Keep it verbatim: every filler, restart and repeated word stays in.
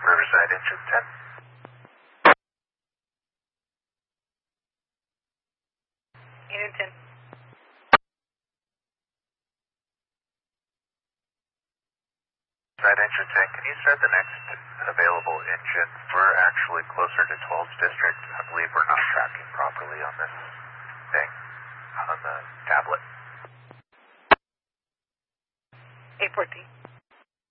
Riverside engine ten. Unit ten. Riverside engine ten, can you start the next available engine? We're actually closer to twelfth district. I believe we're not tracking properly on this thing, on the tablet. eight fourteen.